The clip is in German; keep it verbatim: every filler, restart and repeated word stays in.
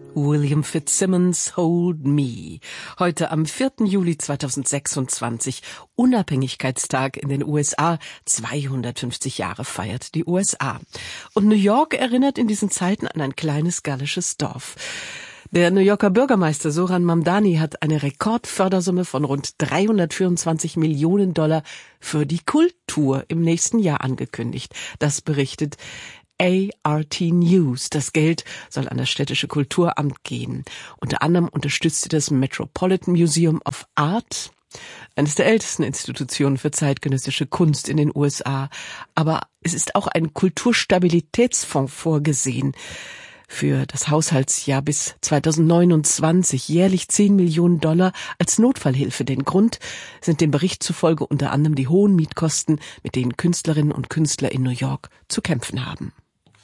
William Fitzsimmons, Hold Me. Heute am vierten Juli zweitausendsechsundzwanzig, Unabhängigkeitstag in den U S A. zweihundertfünfzig Jahre feiert die U S A. Und New York erinnert in diesen Zeiten an ein kleines gallisches Dorf. Der New Yorker Bürgermeister Zohran Mamdani hat eine Rekordfördersumme von rund dreihundertvierundzwanzig Millionen Dollar für die Kultur im nächsten Jahr angekündigt. Das berichtet A R T News. Das Geld soll an das städtische Kulturamt gehen. Unter anderem unterstützte das Metropolitan Museum of Art, eines der ältesten Institutionen für zeitgenössische Kunst in den U S A. Aber es ist auch ein Kulturstabilitätsfonds vorgesehen für das Haushaltsjahr bis zweitausendneunundzwanzig, jährlich zehn Millionen Dollar als Notfallhilfe. Den Grund sind dem Bericht zufolge unter anderem die hohen Mietkosten, mit denen Künstlerinnen und Künstler in New York zu kämpfen haben.